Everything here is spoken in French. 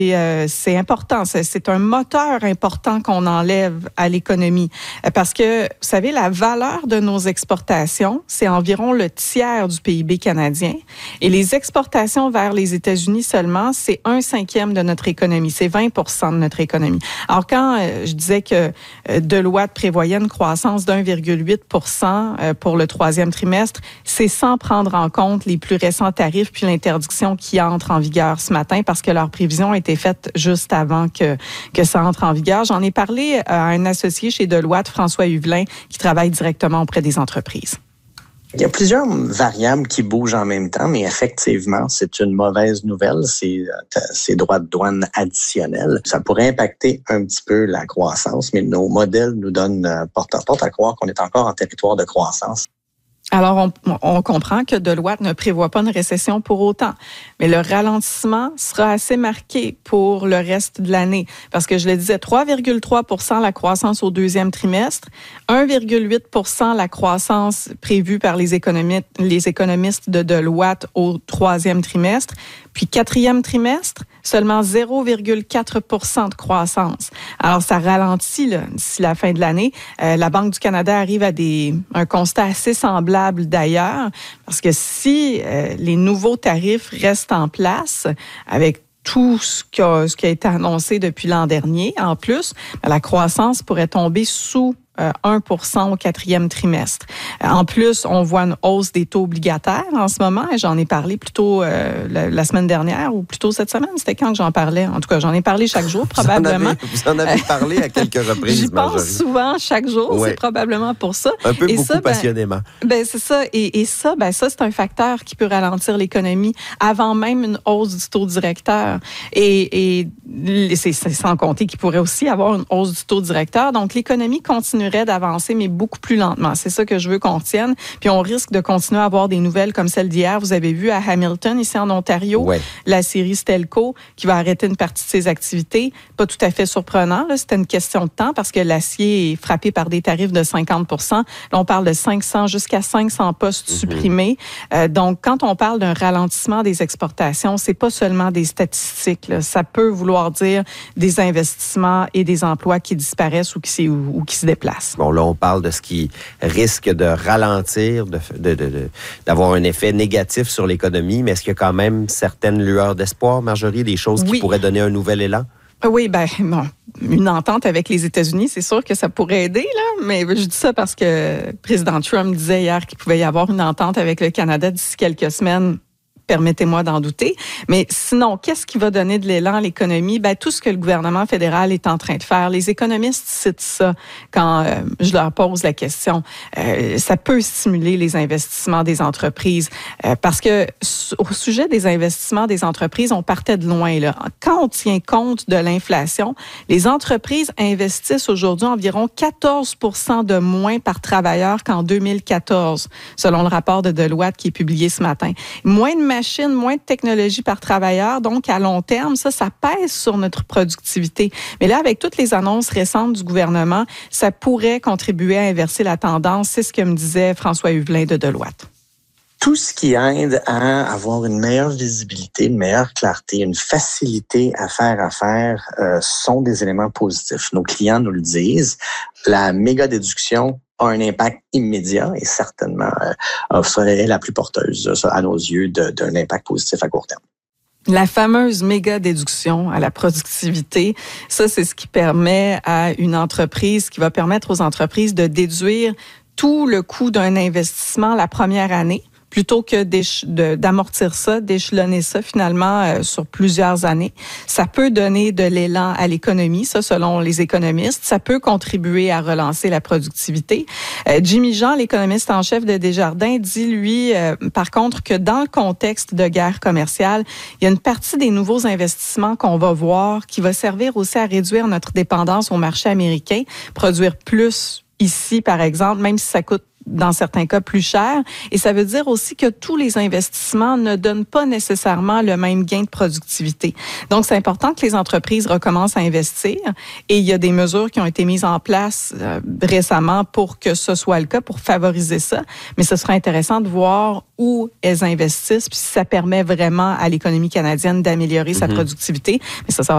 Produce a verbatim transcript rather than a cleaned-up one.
Et euh, c'est important, c'est, c'est un moteur important qu'on enlève à l'économie. Parce que, vous savez, la valeur de nos exportations, c'est environ le tiers du P I B canadien. Et les exportations vers les États-Unis seulement, c'est un cinquième de notre économie. C'est vingt pour cent de notre économie. Alors, quand euh, je disais que euh, Deloitte prévoyait une croissance d'un virgule huit pour cent euh, pour le troisième trimestre, c'est sans prendre en compte les plus récents tarifs puis l'interdiction qui entre en vigueur ce matin parce que leur prévision était faite juste avant que, que ça entre en vigueur. J'en ai parlé à un associé chez Deloitte, François Huvelin, qui travaille directement auprès des entreprises. Il y a plusieurs variables qui bougent en même temps, mais effectivement, c'est une mauvaise nouvelle, ces, ces droits de douane additionnels. Ça pourrait impacter un petit peu la croissance, mais nos modèles nous donnent porte à porte à croire qu'on est encore en territoire de croissance. Alors, on, on comprend que Deloitte ne prévoit pas une récession pour autant, mais le ralentissement sera assez marqué pour le reste de l'année. Parce que je le disais, trois virgule trois pour cent la croissance au deuxième trimestre, un virgule huit pour cent la croissance prévue par les économistes, les économistes de Deloitte au troisième trimestre, puis quatrième trimestre, seulement zéro virgule quatre pour cent de croissance. Alors, ça ralentit là, d'ici la fin de l'année. Euh, la Banque du Canada arrive à des, un constat assez semblable d'ailleurs, parce que si euh, les nouveaux tarifs restent en place avec tout ce qui a, ce qui a été annoncé depuis l'an dernier, en plus, la croissance pourrait tomber sous euh, un pour cent au quatrième trimestre. En plus, on voit une hausse des taux obligataires en ce moment. Et j'en ai parlé plutôt euh, la, la semaine dernière ou plutôt cette semaine. C'était quand que j'en parlais? En tout cas, j'en ai parlé chaque jour, probablement. Vous en avez, vous en avez parlé à quelques reprises, J'y pense Marjorie. souvent, chaque jour. Ouais. C'est probablement pour ça. Un peu et beaucoup ça, passionnément. Ben, ben c'est ça. Et, et ça, ben ça, c'est un facteur qui peut ralentir l'économie avant même une hausse du taux directeur. Et, et c'est, c'est sans compter qu'il pourrait aussi avoir une hausse du taux directeur. Donc, l'économie continuerait d'avancer, mais beaucoup plus lentement. C'est ça que je veux qu'on retienne. Puis, on risque de continuer à avoir des nouvelles comme celle d'hier. Vous avez vu à Hamilton, ici en Ontario, ouais. la série Stelco qui va arrêter une partie de ses activités. Pas tout à fait surprenant. Là, c'était une question de temps parce que l'acier est frappé par des tarifs de cinquante pour cent. Là, on parle de cinq cents jusqu'à cinq cents postes mm-hmm. supprimés. Euh, donc, quand on parle d'un ralentissement des exportations, c'est pas seulement des statistiques. Là. Ça peut vouloir dire des investissements et des emplois qui disparaissent ou qui, ou, ou qui se déplacent. Bon, là, on parle de ce qui risque de ralentir, de, de, de, de, d'avoir un effet négatif sur l'économie, mais est-ce qu'il y a quand même certaines lueurs d'espoir, Marjorie, des choses qui oui. pourraient donner un nouvel élan? Oui, ben bon, une entente avec les États-Unis, c'est sûr que ça pourrait aider, là, mais je dis ça parce que le président Trump disait hier qu'il pouvait y avoir une entente avec le Canada d'ici quelques semaines. Permettez-moi d'en douter. Mais sinon, qu'est-ce qui va donner de l'élan à l'économie? Ben, tout ce que le gouvernement fédéral est en train de faire. Les économistes citent ça quand euh, je leur pose la question. Euh, ça peut stimuler les investissements des entreprises. Euh, parce que au sujet des investissements des entreprises, on partait de loin, là. Quand on tient compte de l'inflation, les entreprises investissent aujourd'hui environ quatorze pour cent de moins par travailleur qu'en deux mille quatorze, selon le rapport de Deloitte qui est publié ce matin. Moins de machines, moins de technologie par travailleur. Donc, à long terme, ça, ça pèse sur notre productivité. Mais là, avec toutes les annonces récentes du gouvernement, ça pourrait contribuer à inverser la tendance. C'est ce que me disait François Huvelin de Deloitte. Tout ce qui aide à avoir une meilleure visibilité, une meilleure clarté, une facilité à faire affaire euh, sont des éléments positifs. Nos clients nous le disent. La méga déduction a un impact immédiat et certainement euh, serait la plus porteuse, ça, à nos yeux, de, d'un impact positif à court terme. La fameuse méga déduction à la productivité, ça, c'est ce qui permet à une entreprise, qui va permettre aux entreprises de déduire tout le coût d'un investissement la première année, plutôt que de, d'amortir ça, d'échelonner ça finalement euh, sur plusieurs années. Ça peut donner de l'élan à l'économie, ça selon les économistes. Ça peut contribuer à relancer la productivité. Euh, Jimmy Jean, l'économiste en chef de Desjardins, dit lui, euh, par contre, que dans le contexte de guerre commerciale, il y a une partie des nouveaux investissements qu'on va voir qui va servir aussi à réduire notre dépendance au marché américain, produire plus ici, par exemple, même si ça coûte dans certains cas plus cher. Et ça veut dire aussi que tous les investissements ne donnent pas nécessairement le même gain de productivité. Donc, c'est important que les entreprises recommencent à investir. Et il y a des mesures qui ont été mises en place euh, récemment pour que ce soit le cas, pour favoriser ça. Mais ce sera intéressant de voir où elles investissent, puis si ça permet vraiment à l'économie canadienne d'améliorer mm-hmm. sa productivité. Mais ça, ça va